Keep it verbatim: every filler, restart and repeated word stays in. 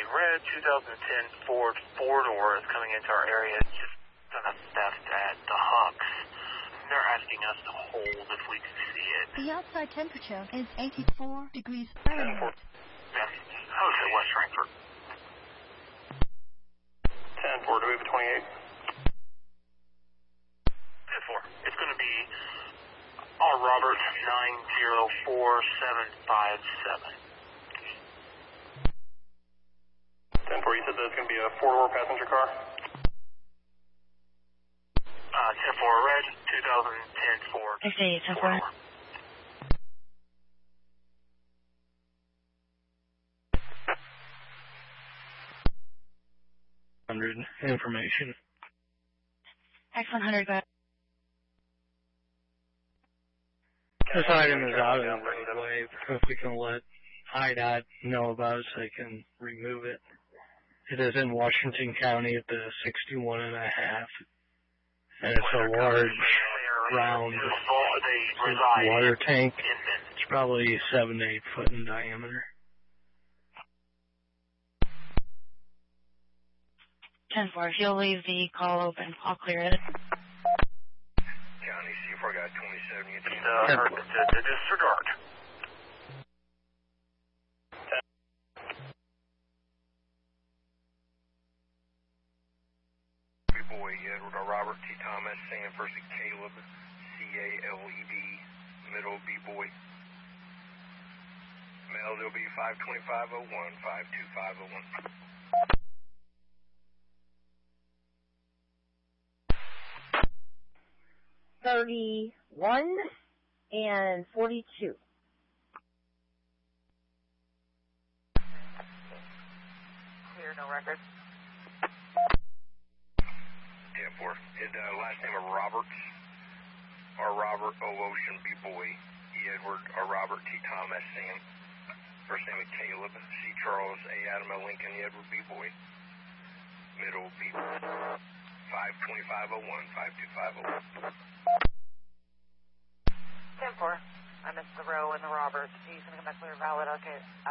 red two thousand ten Ford four-door is coming into our area. It's just done a theft at the Hucks. They're asking us to hold if we can see it. The outside temperature is eighty-four degrees Fahrenheit. Yes. Okay, West Frankfurt. ten four, do we have a twenty-eight? ten four. It's going to be R. Roberts nine zero four seven five seven. ten four, you said that's going to be a four-door passenger car? Uh, ten four, red, two thousand ten Ford. I see, ten four. Hundred information. X one hundred, go ahead. This item is out of the roadway. If we can let I D O T know about it so they can remove it. It is in Washington County at the sixty-one and a half. And it's a large, round water tank. It's probably seven to eight foot in diameter. ten four, if you'll leave the call open, I'll clear it. County C four got twenty-seven. You need uh, to, to, to disregard. B-Boy, Edward R. Robert T. Thomas, Sam First Caleb, C A L E B, middle B-Boy. Male, there'll be five twenty-five oh one, five two five oh one. thirty-one and forty-two. Clear, no record. ten four. His uh, last name of Roberts, R. Robert O. Ocean, B. Boy, E. Edward, R. Robert T. Thomas, Sam. First name of Caleb, C. Charles, A. Adam L. Lincoln, E. Edward, B. Boy. Middle, B. five twenty-five oh one, five two five oh one. ten four. I missed the row and the Roberts. He's going to come back clear valid. Okay.